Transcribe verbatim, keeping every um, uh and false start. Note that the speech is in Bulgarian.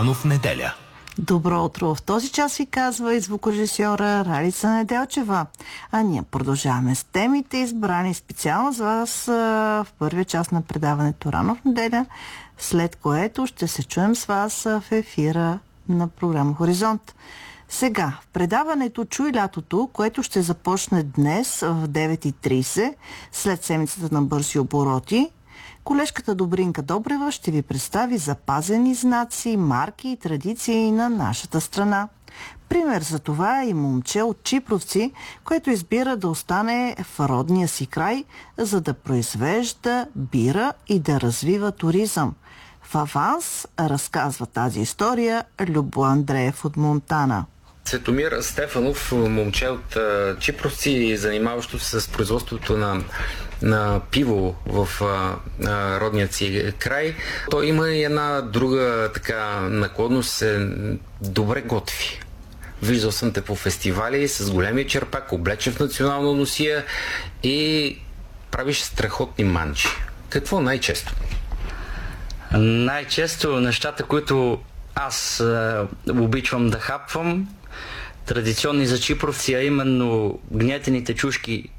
Туранов неделя. Добро утро! В този час ви казва и звукорежисьора Ралица Неделчева. А ние продължаваме с темите, избрани специално за вас в първия част на предаването Туранов неделя, след което ще се чуем с вас в ефира на програма Хоризонт. Сега, в предаването Чуй лятото, което ще започне днес в девет и трийсет, след седмицата на бързи обороти, колежката Добринка Добрева ще ви представи запазени знаци, марки и традиции на нашата страна. Пример за това е и момче от Чипровци, което избира да остане в родния си край, за да произвежда бира и да развива туризъм. В аванс разказва тази история Любо Андреев от Монтана. Цветомир Стефанов, момче от Чипровци, занимаващо се с производството на, на пиво в а, а, родният си край. Той има и една друга така наклонност, е, добре готви. Виждал съм те по фестивали с големия черпак, облечен в национална носия и правиш страхотни манчи. Какво най-често? Най-често нещата, които аз а, обичам да хапвам, традиционни за чипровци, а именно гнетените чушки